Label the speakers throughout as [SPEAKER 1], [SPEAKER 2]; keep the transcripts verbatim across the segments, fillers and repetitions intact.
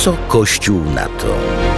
[SPEAKER 1] Co Kościół na to?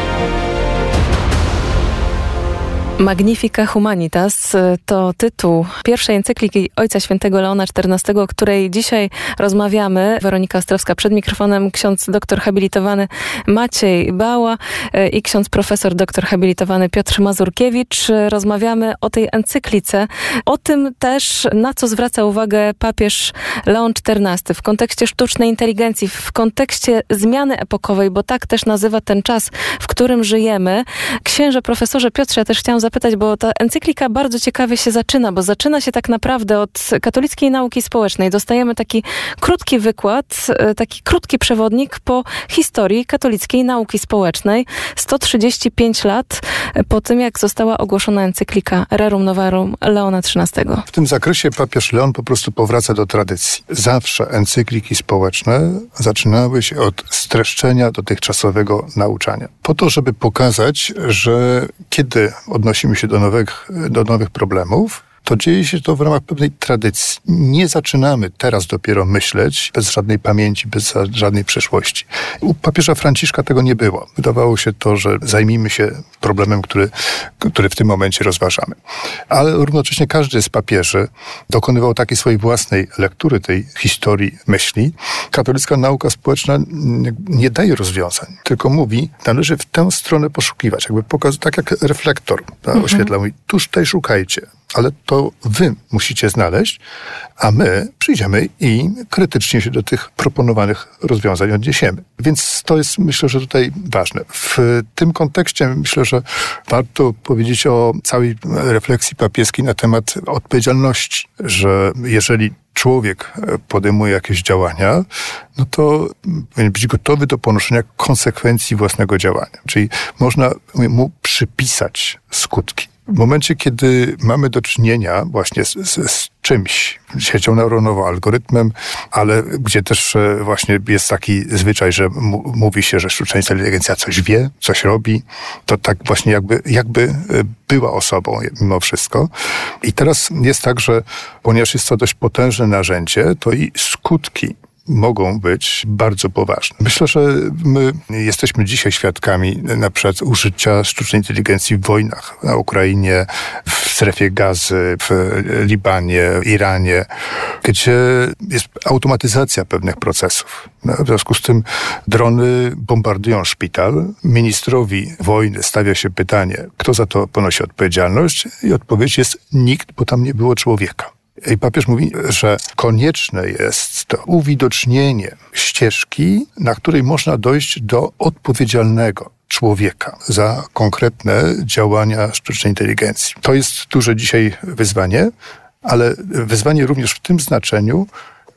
[SPEAKER 2] Magnifica Humanitas to tytuł pierwszej encykliki Ojca Świętego Leona czternastego, o której dzisiaj rozmawiamy. Weronika Ostrowska przed mikrofonem, ksiądz doktor habilitowany Maciej Bała i ksiądz profesor doktor habilitowany Piotr Mazurkiewicz. Rozmawiamy o tej encyklice, o tym też, na co zwraca uwagę papież Leon czternasty w kontekście sztucznej inteligencji, w kontekście zmiany epokowej, bo tak też nazywa ten czas, w którym żyjemy. Księże profesorze Piotrze, ja też chciałam zapytać, bo ta encyklika bardzo ciekawie się zaczyna, bo zaczyna się tak naprawdę od katolickiej nauki społecznej. Dostajemy taki krótki wykład, taki krótki przewodnik po historii katolickiej nauki społecznej. sto trzydzieści pięć lat po tym, jak została ogłoszona encyklika Rerum Novarum Leona trzynastego.
[SPEAKER 3] W tym zakresie papież Leon po prostu powraca do tradycji. Zawsze encykliki społeczne zaczynały się od streszczenia dotychczasowego nauczania. Po to, żeby pokazać, że kiedy odnosimy się do nowych, do nowych problemów, to dzieje się to w ramach pewnej tradycji. Nie zaczynamy teraz dopiero myśleć bez żadnej pamięci, bez żadnej przeszłości. U papieża Franciszka tego nie było. Wydawało się to, że zajmijmy się problemem, który, który w tym momencie rozważamy. Ale równocześnie każdy z papieży dokonywał takiej swojej własnej lektury tej historii myśli. Katolicka nauka społeczna nie daje rozwiązań, tylko mówi, należy w tę stronę poszukiwać. Jakby pokaz, tak jak reflektor mhm. oświetla, mówi, tuż tutaj szukajcie. Ale to wy musicie znaleźć, a my przyjdziemy i krytycznie się do tych proponowanych rozwiązań odniesiemy. Więc to jest, myślę, że tutaj ważne. W tym kontekście myślę, że warto powiedzieć o całej refleksji papieskiej na temat odpowiedzialności, że jeżeli człowiek podejmuje jakieś działania, no to powinien być gotowy do ponoszenia konsekwencji własnego działania. Czyli można mu przypisać skutki. W momencie, kiedy mamy do czynienia właśnie z, z, z czymś, siecią neuronową, algorytmem, ale gdzie też właśnie jest taki zwyczaj, że m- mówi się, że sztuczna inteligencja coś wie, coś robi, to tak właśnie jakby, jakby była osobą mimo wszystko. I teraz jest tak, że ponieważ jest to dość potężne narzędzie, to i skutki mogą być bardzo poważne. Myślę, że my jesteśmy dzisiaj świadkami na przykład użycia sztucznej inteligencji w wojnach na Ukrainie, w strefie Gazy, w Libanie, Iranie, gdzie jest automatyzacja pewnych procesów. W związku z tym drony bombardują szpital. Ministrowi wojny stawia się pytanie, kto za to ponosi odpowiedzialność? I odpowiedź jest nikt, bo tam nie było człowieka. I papież mówi, że konieczne jest to uwidocznienie ścieżki, na której można dojść do odpowiedzialnego człowieka za konkretne działania sztucznej inteligencji. To jest duże dzisiaj wyzwanie, ale wyzwanie również w tym znaczeniu,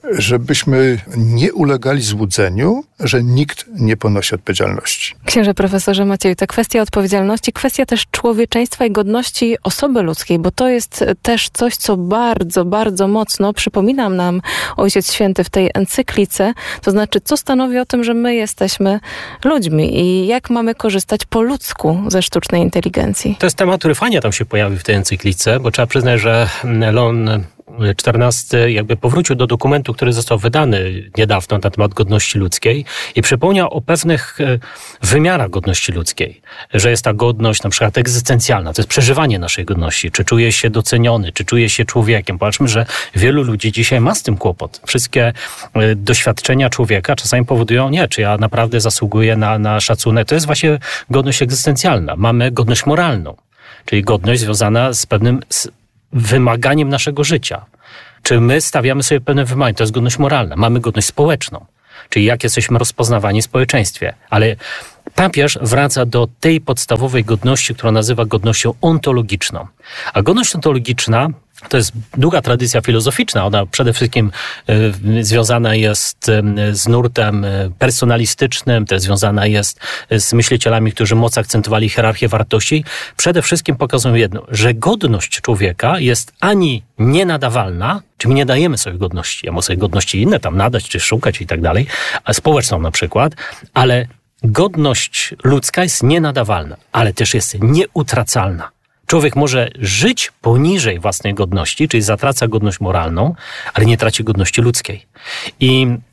[SPEAKER 3] żebyśmy nie ulegali złudzeniu, że nikt nie ponosi odpowiedzialności.
[SPEAKER 2] Księże profesorze Macieju, ta kwestia odpowiedzialności, kwestia też człowieczeństwa i godności osoby ludzkiej, bo to jest też coś, co bardzo, bardzo mocno przypomina nam Ojciec Święty w tej encyklice, to znaczy, co stanowi o tym, że my jesteśmy ludźmi i jak mamy korzystać po ludzku ze sztucznej inteligencji.
[SPEAKER 4] To jest temat, który fajnie tam się pojawił w tej encyklice, bo trzeba przyznać, że Leon czternasty jakby powrócił do dokumentu, który został wydany niedawno na temat godności ludzkiej i przypomniał o pewnych wymiarach godności ludzkiej, że jest ta godność na przykład egzystencjalna, to jest przeżywanie naszej godności, czy czuje się doceniony, czy czuje się człowiekiem. Patrzmy, że wielu ludzi dzisiaj ma z tym kłopot. Wszystkie doświadczenia człowieka czasami powodują, nie, czy ja naprawdę zasługuję na, na szacunek. To jest właśnie godność egzystencjalna. Mamy godność moralną, czyli godność związana z pewnym z wymaganiem naszego życia. Czy my stawiamy sobie pewne wymagania? To jest godność moralna. Mamy godność społeczną, czyli jak jesteśmy rozpoznawani w społeczeństwie. Ale papież wraca do tej podstawowej godności, którą nazywa godnością ontologiczną. A godność ontologiczna to jest długa tradycja filozoficzna. Ona przede wszystkim y, związana jest y, z nurtem y, personalistycznym, też związana jest z myślicielami, którzy mocno akcentowali hierarchię wartości. Przede wszystkim pokazują jedno, że godność człowieka jest ani nienadawalna, czyli nie dajemy sobie godności, ja mogę sobie godności inne tam nadać, czy szukać i tak dalej, a społeczną na przykład, ale godność ludzka jest nienadawalna, ale też jest nieutracalna. Człowiek może żyć poniżej własnej godności, czyli zatraca godność moralną, ale nie traci godności ludzkiej. I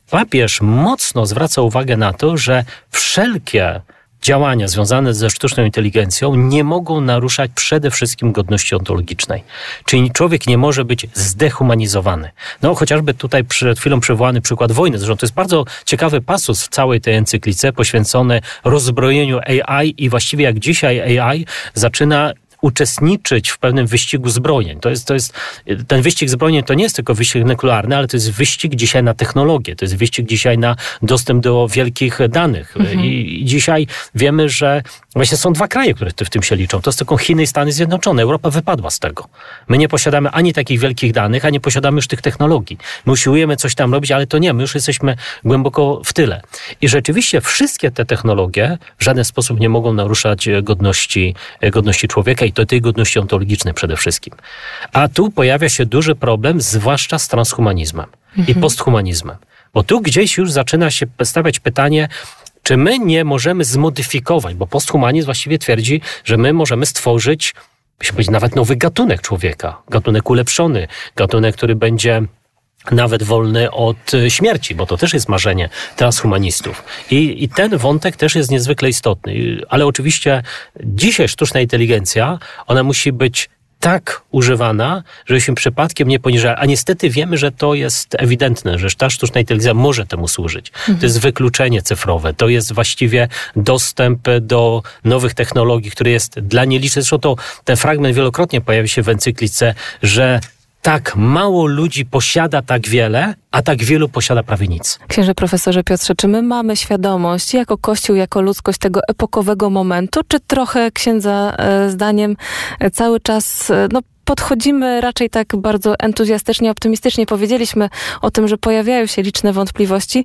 [SPEAKER 4] papież mocno zwraca uwagę na to, że wszelkie działania związane ze sztuczną inteligencją nie mogą naruszać przede wszystkim godności ontologicznej. Czyli człowiek nie może być zdehumanizowany. No chociażby tutaj przed chwilą przywołany przykład wojny. Zresztą to jest bardzo ciekawy pasus w całej tej encyklice poświęcony rozbrojeniu A I i właściwie jak dzisiaj A I zaczyna uczestniczyć w pewnym wyścigu zbrojeń. To jest, to jest, ten wyścig zbrojeń to nie jest tylko wyścig nuklearny, ale to jest wyścig dzisiaj na technologię, to jest wyścig dzisiaj na dostęp do wielkich danych. Mhm. I, I dzisiaj wiemy, że właśnie są dwa kraje, które w tym się liczą. To jest tylko Chiny i Stany Zjednoczone. Europa wypadła z tego. My nie posiadamy ani takich wielkich danych, ani posiadamy już tych technologii. My usiłujemy coś tam robić, ale to nie. My już jesteśmy głęboko w tyle. I rzeczywiście wszystkie te technologie w żaden sposób nie mogą naruszać godności, godności człowieka i to tej godności ontologicznej przede wszystkim. A tu pojawia się duży problem, zwłaszcza z transhumanizmem mhm. i posthumanizmem. Bo tu gdzieś już zaczyna się stawiać pytanie, czy my nie możemy zmodyfikować, bo posthumanizm właściwie twierdzi, że my możemy stworzyć, musi być nawet nowy gatunek człowieka, gatunek ulepszony, gatunek, który będzie nawet wolny od śmierci, bo to też jest marzenie transhumanistów. I, I ten wątek też jest niezwykle istotny. Ale oczywiście dzisiaj sztuczna inteligencja, ona musi być tak używana, żebyśmy przypadkiem nie poniżali. A niestety wiemy, że to jest ewidentne, że ta sztuczna inteligencja może temu służyć. Mhm. To jest wykluczenie cyfrowe, to jest właściwie dostęp do nowych technologii, który jest dla nielicznych. Zresztą to, ten fragment wielokrotnie pojawi się w encyklice, że tak mało ludzi posiada tak wiele, a tak wielu posiada prawie nic.
[SPEAKER 2] Księże profesorze Piotrze, czy my mamy świadomość jako Kościół, jako ludzkość tego epokowego momentu, czy trochę księdza e, zdaniem e, cały czas e, no, podchodzimy raczej tak bardzo entuzjastycznie, optymistycznie. Powiedzieliśmy o tym, że pojawiają się liczne wątpliwości,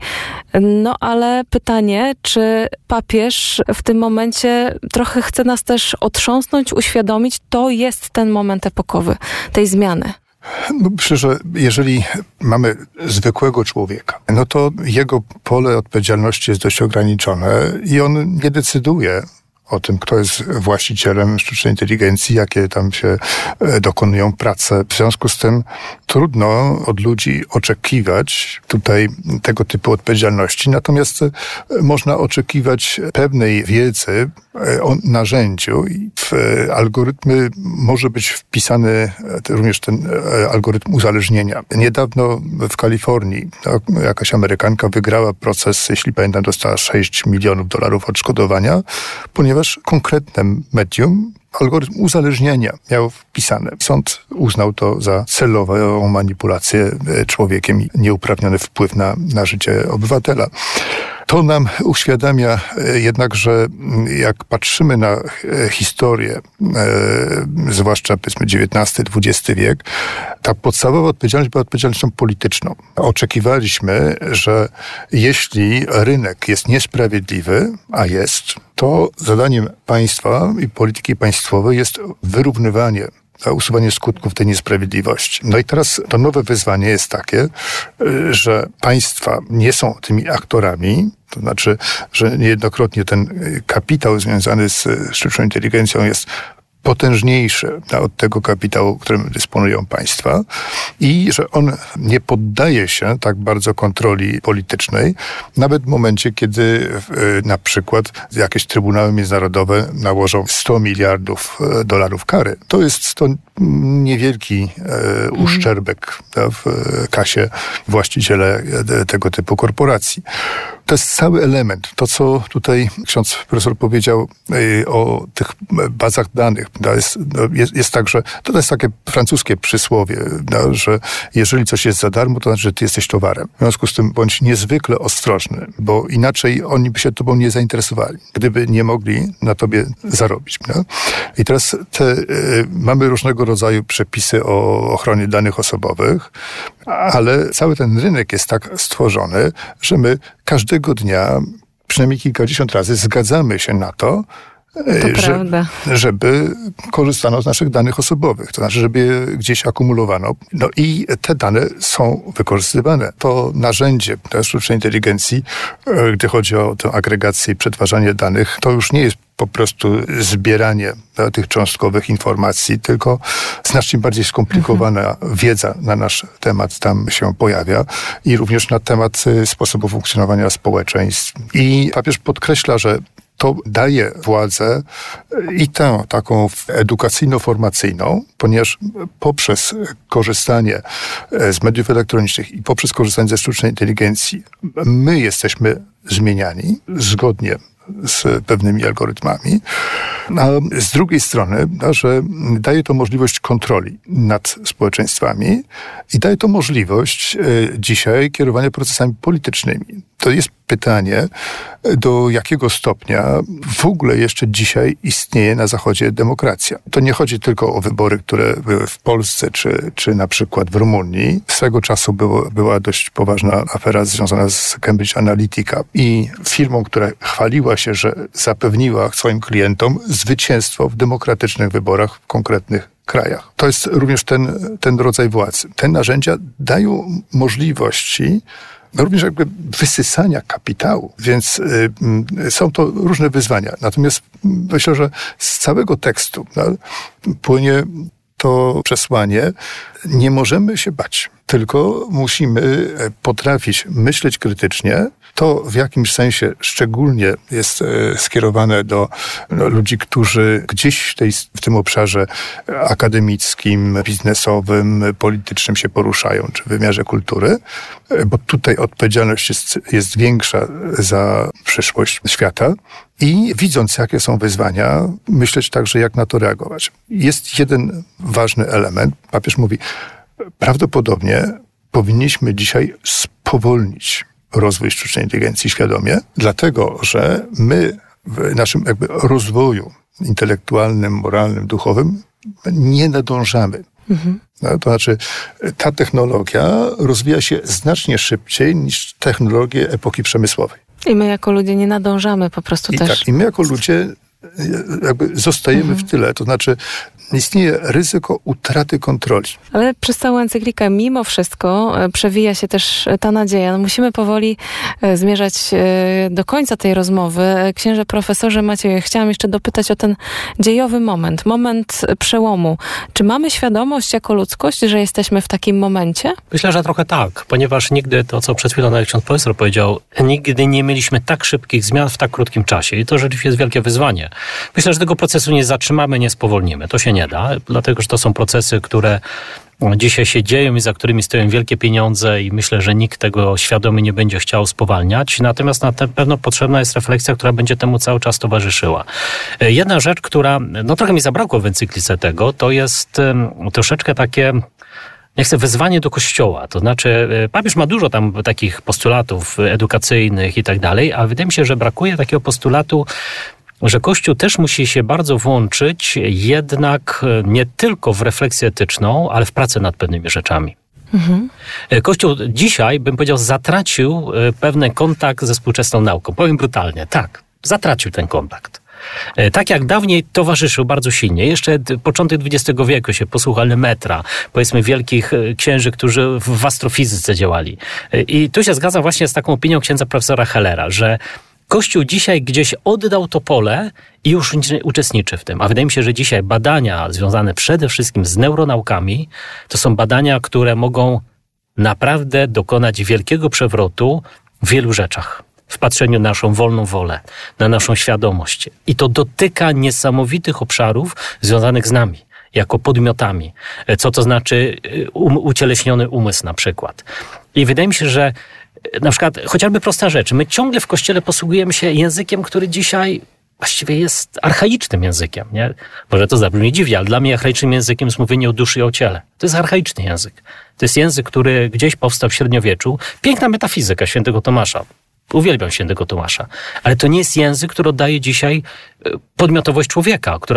[SPEAKER 2] no ale pytanie, czy papież w tym momencie trochę chce nas też otrząsnąć, uświadomić, to jest ten moment epokowy, tej zmiany.
[SPEAKER 3] No, myślę, że jeżeli mamy zwykłego człowieka, no to jego pole odpowiedzialności jest dość ograniczone i on nie decyduje o tym, kto jest właścicielem sztucznej inteligencji, jakie tam się dokonują prace. W związku z tym trudno od ludzi oczekiwać tutaj tego typu odpowiedzialności, natomiast można oczekiwać pewnej wiedzy o narzędziu i w algorytmy może być wpisany również ten algorytm uzależnienia. Niedawno w Kalifornii jakaś Amerykanka wygrała proces, jeśli pamiętam, dostała sześć milionów dolarów odszkodowania, ponieważ konkretne medium, algorytm uzależnienia miał wpisane. Sąd uznał to za celową manipulację człowiekiem i nieuprawniony wpływ na, na życie obywatela. To nam uświadamia jednak, że jak patrzymy na historię, e, zwłaszcza powiedzmy dziewiętnasty dwudziesty wiek, ta podstawowa odpowiedzialność była odpowiedzialnością polityczną. Oczekiwaliśmy, że jeśli rynek jest niesprawiedliwy, a jest, to zadaniem państwa i polityki państwowej jest wyrównywanie, usuwanie skutków tej niesprawiedliwości. No i teraz to nowe wyzwanie jest takie, że państwa nie są tymi aktorami, to znaczy, że niejednokrotnie ten kapitał związany z sztuczną inteligencją jest potężniejszy od tego kapitału, którym dysponują państwa i że on nie poddaje się tak bardzo kontroli politycznej, nawet w momencie, kiedy na przykład jakieś trybunały międzynarodowe nałożą sto miliardów dolarów kary. To jest to niewielki e, uszczerbek w kasie właściciele tego typu korporacji. To jest cały element. To, co tutaj ksiądz profesor powiedział y, o tych bazach danych, no jest, no jest, jest tak, że to jest takie francuskie przysłowie, no, że jeżeli coś jest za darmo, to znaczy, że ty jesteś towarem. W związku z tym bądź niezwykle ostrożny, bo inaczej oni by się tobą nie zainteresowali, gdyby nie mogli na tobie zarobić. No? I teraz te, y, mamy różnego rodzaju przepisy o ochronie danych osobowych, ale cały ten rynek jest tak stworzony, że my każdego dnia, przynajmniej kilkadziesiąt razy, zgadzamy się na to,
[SPEAKER 2] To
[SPEAKER 3] że,
[SPEAKER 2] prawda.
[SPEAKER 3] żeby korzystano z naszych danych osobowych, to znaczy, żeby je gdzieś akumulowano. No i te dane są wykorzystywane. To narzędzie sztucznej inteligencji, gdy chodzi o tę agregację i przetwarzanie danych, to już nie jest po prostu zbieranie tych cząstkowych informacji, tylko znacznie bardziej skomplikowana mhm. wiedza na nasz temat tam się pojawia i również na temat sposobu funkcjonowania społeczeństw. I papież podkreśla, że to daje władzę i tę taką edukacyjno-formacyjną, ponieważ poprzez korzystanie z mediów elektronicznych i poprzez korzystanie ze sztucznej inteligencji my jesteśmy zmieniani zgodnie z pewnymi algorytmami, a z drugiej strony, że daje to możliwość kontroli nad społeczeństwami i daje to możliwość dzisiaj kierowania procesami politycznymi. To jest pytanie, do jakiego stopnia w ogóle jeszcze dzisiaj istnieje na Zachodzie demokracja. To nie chodzi tylko o wybory, które były w Polsce, czy, czy na przykład w Rumunii. Swego czasu było, była dość poważna afera związana z Cambridge Analytica i firmą, która chwaliła się, że zapewniła swoim klientom zwycięstwo w demokratycznych wyborach w konkretnych krajach. To jest również ten, ten rodzaj władzy. Te narzędzia dają możliwości no również jakby wysysania kapitału, więc y, są to różne wyzwania. Natomiast myślę, że z całego tekstu no, płynie to przesłanie, nie możemy się bać, tylko musimy potrafić myśleć krytycznie. To w jakimś sensie szczególnie jest skierowane do no, ludzi, którzy gdzieś w, tej, w tym obszarze akademickim, biznesowym, politycznym się poruszają, czy w wymiarze kultury, bo tutaj odpowiedzialność jest, jest większa za przyszłość świata. I widząc, jakie są wyzwania, myśleć także, jak na to reagować. Jest jeden ważny element. Papież mówi, prawdopodobnie powinniśmy dzisiaj spowolnić rozwój sztucznej inteligencji świadomie, dlatego, że my w naszym jakby rozwoju intelektualnym, moralnym, duchowym nie nadążamy. Mhm. No, to znaczy, ta technologia rozwija się znacznie szybciej niż technologie epoki przemysłowej.
[SPEAKER 2] I my jako ludzie nie nadążamy po prostu
[SPEAKER 3] I
[SPEAKER 2] też.
[SPEAKER 3] Tak, i my jako ludzie jakby zostajemy mhm. w tyle. To znaczy istnieje ryzyko utraty kontroli.
[SPEAKER 2] Ale przez całą encyklikę mimo wszystko przewija się też ta nadzieja. No musimy powoli zmierzać do końca tej rozmowy. Księże profesorze Maciej, chciałam jeszcze dopytać o ten dziejowy moment, moment przełomu. Czy mamy świadomość jako ludzkość, że jesteśmy w takim momencie?
[SPEAKER 4] Myślę, że trochę tak, ponieważ nigdy, to co przed chwilą nawet ksiądz profesor powiedział, nigdy nie mieliśmy tak szybkich zmian w tak krótkim czasie i to rzeczywiście jest wielkie wyzwanie. Myślę, że tego procesu nie zatrzymamy, nie spowolnimy. To się nie da, dlatego że to są procesy, które dzisiaj się dzieją i za którymi stoją wielkie pieniądze i myślę, że nikt tego świadomie nie będzie chciał spowalniać. Natomiast na pewno potrzebna jest refleksja, która będzie temu cały czas towarzyszyła. Jedna rzecz, która, no trochę mi zabrakło w encyklice tego, to jest troszeczkę takie, nie chcę, wezwanie do Kościoła. To znaczy, papież ma dużo tam takich postulatów edukacyjnych i tak dalej, a wydaje mi się, że brakuje takiego postulatu, że Kościół też musi się bardzo włączyć jednak nie tylko w refleksję etyczną, ale w pracę nad pewnymi rzeczami. Mhm. Kościół dzisiaj, bym powiedział, zatracił pewien kontakt ze współczesną nauką. Powiem brutalnie, tak, zatracił ten kontakt. Tak jak dawniej towarzyszył bardzo silnie. Jeszcze początek dwudziestego wieku się posłuchał Lemetra, powiedzmy wielkich księży, którzy w astrofizyce działali. I tu się zgadzam właśnie z taką opinią księdza profesora Hellera, że Kościół dzisiaj gdzieś oddał to pole i już uczestniczy w tym. A wydaje mi się, że dzisiaj badania związane przede wszystkim z neuronaukami to są badania, które mogą naprawdę dokonać wielkiego przewrotu w wielu rzeczach. W patrzeniu na naszą wolną wolę, na naszą świadomość. I to dotyka niesamowitych obszarów związanych z nami, jako podmiotami. Co to znaczy um, ucieleśniony umysł na przykład. I wydaje mi się, że na przykład chociażby prosta rzecz. My ciągle w Kościele posługujemy się językiem, który dzisiaj właściwie jest archaicznym językiem. Nie? Może to zabrzmi dziwnie, ale dla mnie archaicznym językiem jest mówienie o duszy i o ciele. To jest archaiczny język. To jest język, który gdzieś powstał w średniowieczu. Piękna metafizyka świętego Tomasza. Uwielbiam świętego Tomasza. Ale to nie jest język, który oddaje dzisiaj podmiotowość człowieka, która